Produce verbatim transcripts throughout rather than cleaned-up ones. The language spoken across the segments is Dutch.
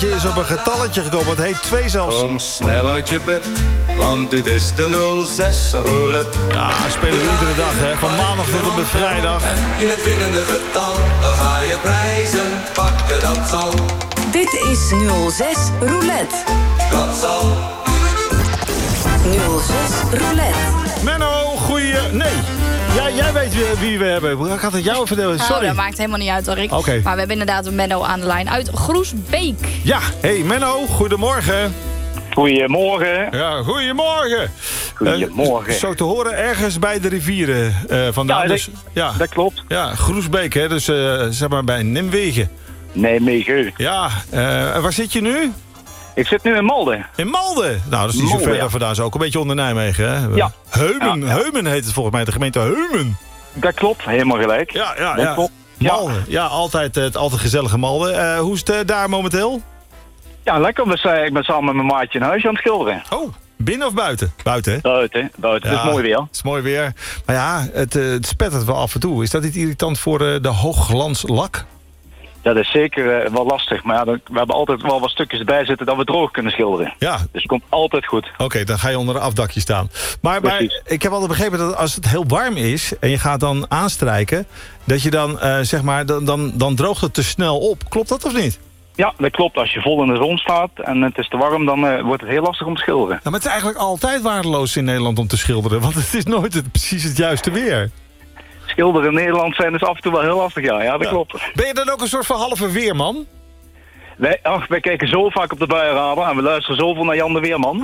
is op een getalletje gekomen. Het heet twee zelfs. Kom snel uit je bed, want dit is de nul zes roulette. Ja, spelen we iedere dag, hè. Van maandag tot en met vrijdag. In het winnende getal, dan ga je prijzen pakken, dat zal. Dit is nul zes Roulette. Dat zal. nul zes Roulette. Menno, goeie... Nee. Ja, jij weet wie, wie we hebben. Ik had het jou vertellen. Sorry. Oh, dat maakt helemaal niet uit, hoor, Rick. Okay. Maar we hebben inderdaad Menno aan de lijn uit Groesbeek. Ja, hey Menno, goedemorgen. Goedemorgen. Ja, goedemorgen. Goedemorgen. Uh, zo te horen ergens bij de rivieren uh, vandaan. Ja, dus, dat, ja. dat klopt. Ja, Groesbeek, hè, dus uh, zeg maar bij Nimwegen. Nijmegen. Ja, uh, waar zit je nu? Ik zit nu in Malden. In Malden? Nou, dat is niet Malden, zo ver ja. vandaan. Is ook een beetje onder Nijmegen, hè? Ja. Heumen, ja, ja. Heumen heet het volgens mij, de gemeente Heumen. Dat klopt, helemaal gelijk. Ja, ja, dat ja. klopt. Malden, ja, altijd het altijd gezellige Malden. Uh, hoe is het uh, daar momenteel? Ja, lekker. We zijn, ik ben samen met mijn maatje een huisje aan het schilderen. Oh, binnen of buiten? Buiten, hè? Buiten, buiten. Ja, Het is mooi weer. Het is mooi weer. Maar ja, het, uh, het spettert wel af en toe. Is dat niet irritant voor uh, de hoogglanslak? Dat is zeker uh, wel lastig. Maar ja, dan, we hebben altijd wel wat stukjes erbij zitten dat we droog kunnen schilderen. Ja. Dus het komt altijd goed. Oké, okay, dan ga je onder een afdakje staan. Maar, maar ik heb altijd begrepen dat als het heel warm is en je gaat dan aanstrijken, dat je dan, uh, zeg maar, dan, dan, dan droogt het te snel op. Klopt dat of niet? Ja, dat klopt. Als je vol in de zon staat en het is te warm, dan uh, wordt het heel lastig om te schilderen. Nou, maar het is eigenlijk altijd waardeloos in Nederland om te schilderen, want het is nooit het, precies het juiste weer. Schilderen in Nederland zijn dus af en toe wel heel lastig, ja. Ja, dat ja. klopt. Ben je dan ook een soort van halve weerman? Nee, ach, wij kijken zo vaak op de buienradar en we luisteren zoveel naar Jan de Weerman.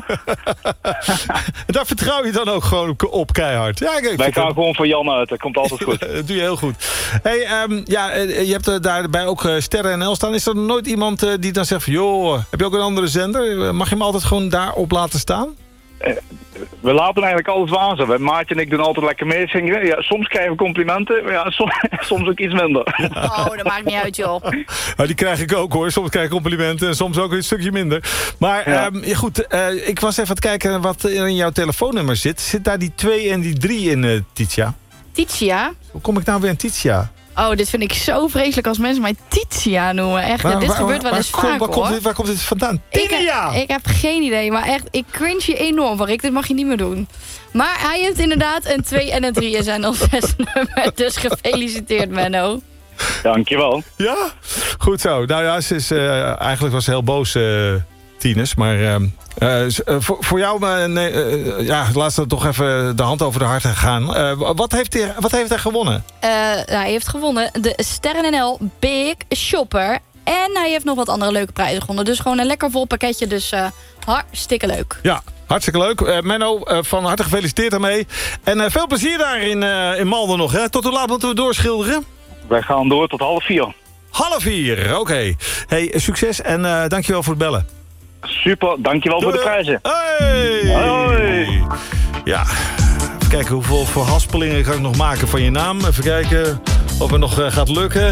Daar vertrouw je dan ook gewoon op keihard. Ja, kijk, wij gaan het... gewoon voor Jan uit, dat komt altijd goed. Dat doe je heel goed. Hey, um, ja, je hebt uh, daarbij ook uh, Sterren N L staan. Is er nooit iemand uh, die dan zegt van, joh, heb je ook een andere zender? Mag je hem altijd gewoon daarop laten staan? Uh, we laten eigenlijk alles waar zijn. Mijn maatje en ik doen altijd lekker meezingen. Ja, soms krijgen we complimenten, maar ja, soms, soms ook iets minder. Oh, dat maakt niet uit, joh. Nou, die krijg ik ook, hoor. Soms krijg ik complimenten en soms ook een stukje minder. Maar ja. Um, ja, goed, uh, ik was even aan het kijken wat in jouw telefoonnummer zit. Zit daar die twee en die drie in, uh, Titia? Titia? Hoe kom ik nou weer aan Titia? Oh, dit vind ik zo vreselijk als mensen mij Titia noemen. Echt, waar, ja, dit waar, gebeurt waar, wel eens waar, vaak, waar, hoor. Komt dit, waar komt dit vandaan? Titia! Ik, ik heb geen idee, maar echt, ik cringe je enorm, Rick. Dit mag je niet meer doen. Maar hij heeft inderdaad een twee en een drie in zijn nul zes nummer. Dus gefeliciteerd, Menno. Dankjewel. Ja? Goed zo. Nou ja, ze is, uh, eigenlijk was ze heel boos, uh, Tines. Maar uh, uh, voor, voor jou, uh, nee, uh, ja, laat ze toch even de hand over de hart gaan. Uh, wat, heeft hij, wat heeft hij gewonnen? Uh, nou, hij heeft gewonnen de Sterren N L Big Shopper. En hij heeft nog wat andere leuke prijzen gewonnen. Dus gewoon een lekker vol pakketje. Dus uh, hartstikke leuk. Ja, hartstikke leuk. Uh, Menno, uh, van harte gefeliciteerd daarmee. En uh, veel plezier daar in, uh, in Malden nog. Hè? Tot hoe laat moeten we doorschilderen? Wij gaan door tot half vier. Half vier, oké. Okay. Hey, succes en uh, dankjewel voor het bellen. Super, dankjewel Doei. voor de prijzen. Hey. Hoi! Ja, even kijken hoeveel verhaspelingen kan ik nog maken van je naam. Even kijken of het nog uh, gaat lukken.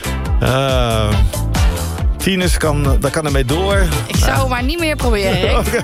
Uh, Tines, kan, daar kan ermee door. Ik zou uh. maar niet meer proberen, Rick.